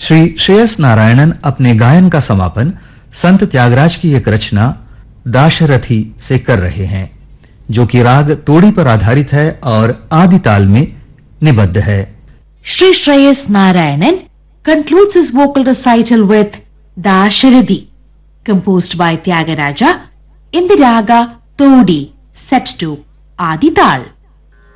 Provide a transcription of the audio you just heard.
श्री श्रेयस नारायणन अपने गायन का समापन संत त्यागराज की एक रचना दाशरथी से कर रहे हैं, जो कि राग तोड़ी पर आधारित है और आदि ताल में निबद्ध है। Sri Shreyas Narayanan concludes his vocal recital with Dasharadi, composed by Tyagaraja in the raga Todi, set to Adi Tal.